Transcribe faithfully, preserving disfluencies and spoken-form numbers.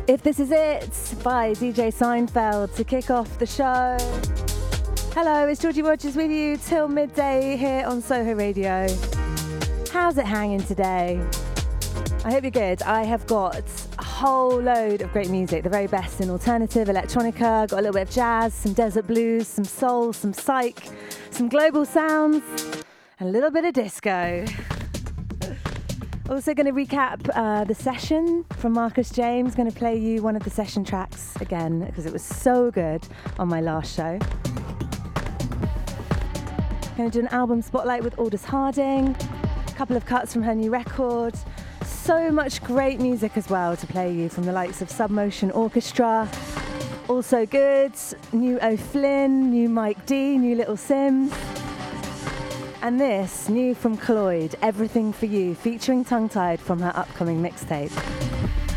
If This Is It by D J Seinfeld to kick off the show. Hello, it's Georgie Rogers with you till midday here on Soho Radio. How's it hanging today? I hope you're good. I have got a whole load of great music, the very best in alternative, electronica, got a little bit of jazz, some desert blues, some soul, some psych, some global sounds, and a little bit of disco. Also going to recap uh, the session from Marcus James. Going to play you one of the session tracks again because it was so good on my last show. Going to do an album spotlight with Aldous Harding. A couple of cuts from her new record. So much great music as well to play you from the likes of Submotion Orchestra. Also good, new O'Flynn, new Mike D, new Little Sims. And this, new from Cloyd, Everything For You, featuring Tongue Tied from her upcoming mixtape.